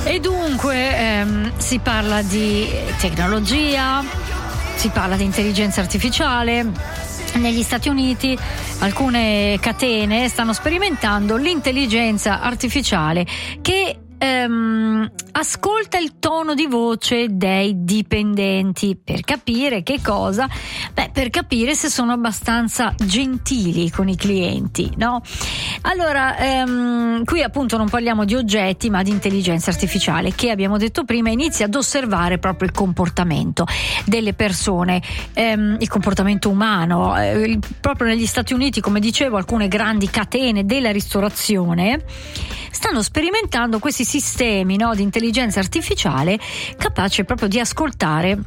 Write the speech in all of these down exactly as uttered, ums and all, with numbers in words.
E dunque ehm, si parla di tecnologia, si parla di intelligenza artificiale. Negli Stati Uniti alcune catene stanno sperimentando l'intelligenza artificiale che ehm, ascolta il tono di voce dei dipendenti per capire che cosa? Beh, per capire se sono abbastanza gentili con i clienti, no? Allora, ehm, qui appunto non parliamo di oggetti ma di intelligenza artificiale che, abbiamo detto prima, inizia ad osservare proprio il comportamento delle persone, ehm, il comportamento umano. Eh, proprio negli Stati Uniti, come dicevo, alcune grandi catene della ristorazione stanno sperimentando questi sistemi, no, di intelligenza artificiale capace proprio di ascoltare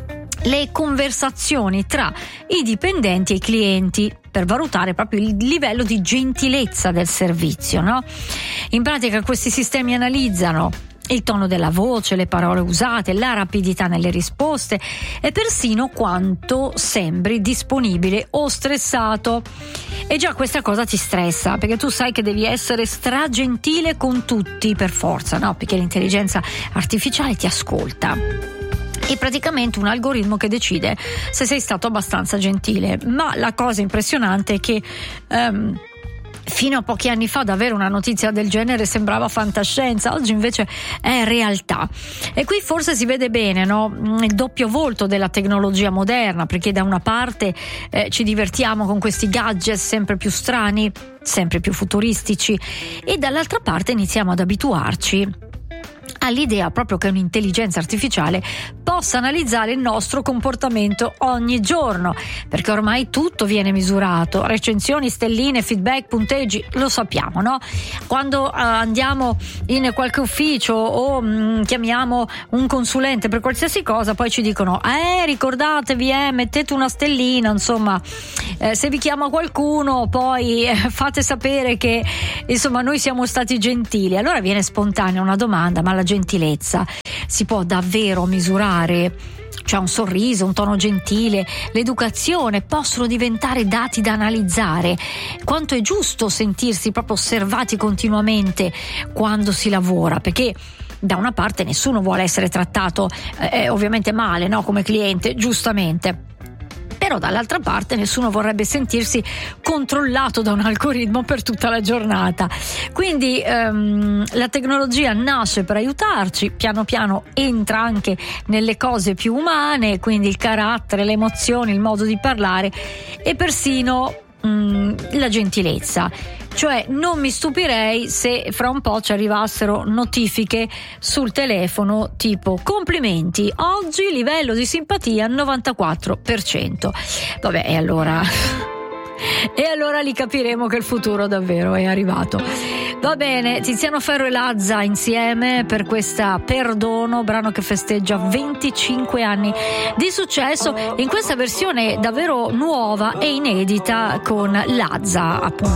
le conversazioni tra i dipendenti e i clienti per valutare proprio il livello di gentilezza del servizio, no? In pratica questi sistemi analizzano il tono della voce, le parole usate, la rapidità nelle risposte e persino quanto sembri disponibile o stressato. E già questa cosa ti stressa, perché tu sai che devi essere stragentile con tutti per forza, no? Perché l'intelligenza artificiale ti ascolta. È praticamente un algoritmo che decide se sei stato abbastanza gentile. Ma la cosa impressionante è che um, fino a pochi anni fa davvero una notizia del genere sembrava fantascienza, oggi invece è realtà. E qui forse si vede bene, no? Il doppio volto della tecnologia moderna, perché da una parte eh, ci divertiamo con questi gadget sempre più strani, sempre più futuristici, e dall'altra parte iniziamo ad abituarci all'idea proprio che un'intelligenza artificiale possa analizzare il nostro comportamento ogni giorno, perché ormai tutto viene misurato, recensioni, stelline, feedback, punteggi, lo sappiamo, no? Quando uh, andiamo in qualche ufficio o mh, chiamiamo un consulente per qualsiasi cosa, poi ci dicono eh ricordatevi, eh mettete una stellina, insomma, eh, se vi chiama qualcuno poi eh, fate sapere che insomma noi siamo stati gentili. Allora viene spontanea una domanda: ma la gentilezza si può davvero misurare? Cioè un sorriso, un tono gentile, l'educazione possono diventare dati da analizzare? Quanto è giusto sentirsi proprio osservati continuamente quando si lavora? Perché da una parte nessuno vuole essere trattato eh, ovviamente male, no? Come cliente, giustamente. Però dall'altra parte nessuno vorrebbe sentirsi controllato da un algoritmo per tutta la giornata. Quindi ehm, la tecnologia nasce per aiutarci, piano piano entra anche nelle cose più umane, quindi il carattere, le emozioni, il modo di parlare e persino mh, la gentilezza. Cioè non mi stupirei se fra un po' ci arrivassero notifiche sul telefono tipo complimenti, oggi livello di simpatia novantaquattro per cento. Vabbè, e allora e allora lì capiremo che il futuro davvero è arrivato. Va bene, Tiziano Ferro e Lazza insieme per questa Perdono, brano che festeggia venticinque anni di successo in questa versione davvero nuova e inedita con Lazza, appunto.